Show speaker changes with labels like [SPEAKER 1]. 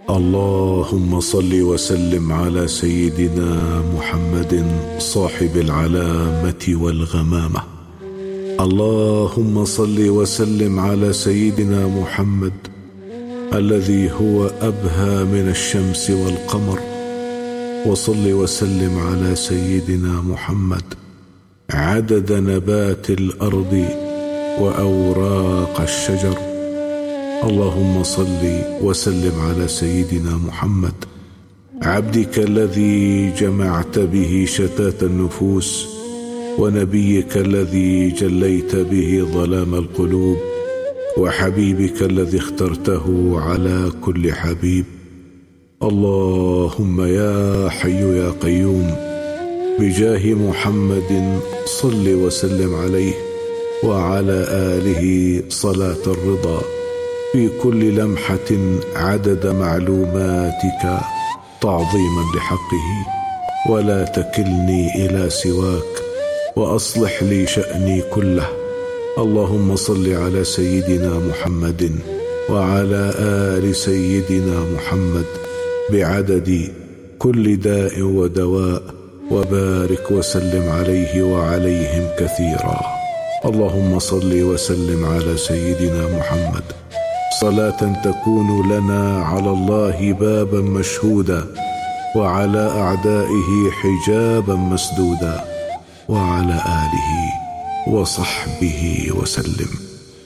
[SPEAKER 1] اللهم صل وسلم على سيدنا محمد صاحب العلامة والغمامة. اللهم صل وسلم على سيدنا محمد الذي هو أبهى من الشمس والقمر. وصل وسلم على سيدنا محمد عدد نبات الأرض وأوراق الشجر. اللهم صل وسلم على سيدنا محمد عبدك الذي جمعت به شتات النفوس، ونبيك الذي جليت به ظلام القلوب، وحبيبك الذي اخترته على كل حبيب. اللهم يا حي يا قيوم بجاه محمد صل وسلم عليه وعلى آله صلاة الرضا في كل لمحة عدد معلوماتك تعظيما لحقه. ولا تكلني إلى سواك وأصلح لي شأني كله. اللهم صل على سيدنا محمد وعلى آل سيدنا محمد بعدد كل داء ودواء، وبارك وسلم عليه وعليهم كثيرا. اللهم صل وسلم على سيدنا محمد صلاة تكون لنا على الله بابا مشهودا، وعلى أعدائه حجابا مسدودا، وعلى آله وصحبه وسلم.